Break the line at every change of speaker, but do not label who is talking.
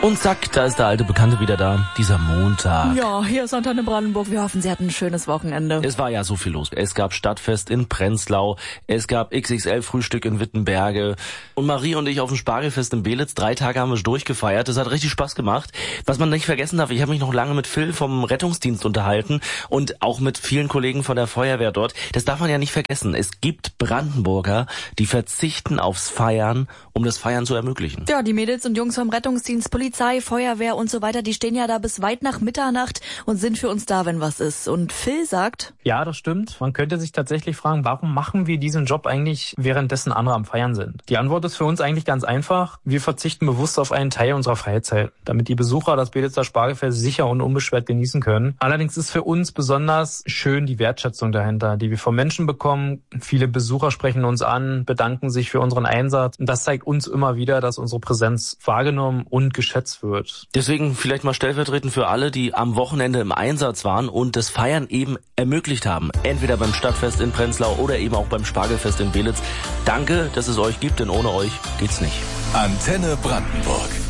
Und zack, da ist der alte Bekannte wieder da, dieser Montag.
Ja, hier ist Antenne Brandenburg. Wir hoffen, Sie hatten ein schönes Wochenende.
Es war ja so viel los. Es gab Stadtfest in Prenzlau, es gab XXL-Frühstück in Wittenberge und Marie und ich auf dem Spargelfest in Belitz. 3 Tage haben wir durchgefeiert. Das hat richtig Spaß gemacht. Was man nicht vergessen darf, ich habe mich noch lange mit Phil vom Rettungsdienst unterhalten und auch mit vielen Kollegen von der Feuerwehr dort. Das darf man ja nicht vergessen. Es gibt Brandenburger, die verzichten aufs Feiern, um das Feiern zu ermöglichen.
Ja, die Mädels und Jungs vom Rettungsdienst, Polizei, Feuerwehr und so weiter, die stehen ja da bis weit nach Mitternacht und sind für uns da, wenn was ist. Und Phil sagt...
Ja, das stimmt. Man könnte sich tatsächlich fragen, warum machen wir diesen Job eigentlich, währenddessen andere am Feiern sind? Die Antwort ist für uns eigentlich ganz einfach. Wir verzichten bewusst auf einen Teil unserer Freizeit, damit die Besucher das Belitzer Spargelfest sicher und unbeschwert genießen können. Allerdings ist für uns besonders schön die Wertschätzung dahinter, die wir vom Menschen bekommen. Viele Besucher sprechen uns an, bedanken sich für unseren Einsatz. Und das zeigt uns immer wieder, dass unsere Präsenz wahrgenommen und geschätzt wird.
Deswegen vielleicht mal stellvertretend für alle, die am Wochenende im Einsatz waren und das Feiern eben ermöglicht haben. Entweder beim Stadtfest in Prenzlau oder eben auch beim Spargelfest in Belitz. Danke, dass es euch gibt, denn ohne euch geht's nicht.
Antenne Brandenburg.